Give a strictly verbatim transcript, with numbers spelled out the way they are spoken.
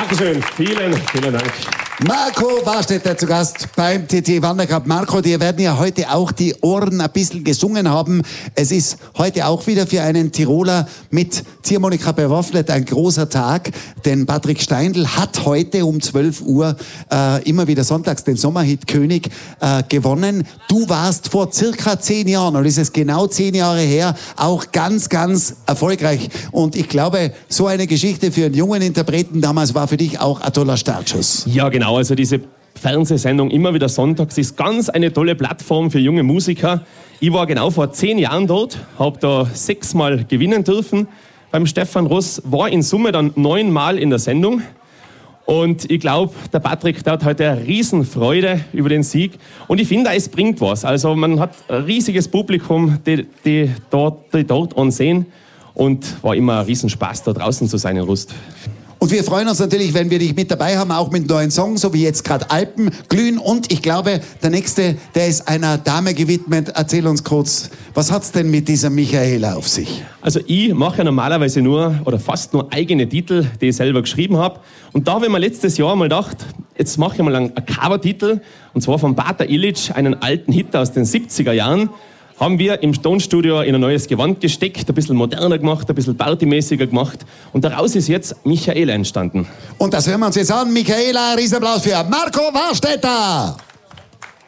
Dankeschön, vielen, vielen Dank. Marco Warstetter zu Gast beim T T Wandercup. Marco, dir werden ja heute auch die Ohren ein bisschen gesungen haben. Es ist heute auch wieder für einen Tiroler mit Ziehharmonika bewaffnet ein großer Tag, denn Patrick Steindl hat heute um zwölf Uhr äh, immer wieder sonntags den Sommerhit König äh, gewonnen. Du warst vor circa zehn Jahren, und es ist genau zehn Jahre her, auch ganz, ganz erfolgreich. Und ich glaube, so eine Geschichte für einen jungen Interpreten damals war für dich auch ein toller Startschuss. Ja, genau. Also diese Fernsehsendung immer wieder sonntags ist ganz eine tolle Plattform für junge Musiker. Ich war genau vor zehn Jahren dort, habe da sechsmal gewinnen dürfen beim Stefan Ross, war in Summe dann neunmal in der Sendung. Und ich glaube, der Patrick, der hat heute eine Riesenfreude über den Sieg. Und ich finde, es bringt was. Also man hat ein riesiges Publikum, die, die, dort, die dort ansehen. Und war immer ein Riesenspaß, da draußen zu sein in Rust. Und wir freuen uns natürlich, wenn wir dich mit dabei haben, auch mit neuen Songs, so wie jetzt gerade Alpen glühen. Und ich glaube, der nächste, der ist einer Dame gewidmet. Erzähl uns kurz, was hat's denn mit dieser Michaela auf sich? Also ich mache ja normalerweise nur, oder fast nur eigene Titel, die ich selber geschrieben habe. Und da habe ich mir letztes Jahr mal gedacht, jetzt mache ich mal einen Cover-Titel, und zwar von Bata Illich, einen alten Hit aus den siebziger Jahren. Haben wir im Tonstudio in ein neues Gewand gesteckt, ein bisschen moderner gemacht, ein bisschen partymäßiger gemacht. Und daraus ist jetzt Michaela entstanden. Und das hören wir uns jetzt an. Michaela, Riesenapplaus für Marco Warstetter.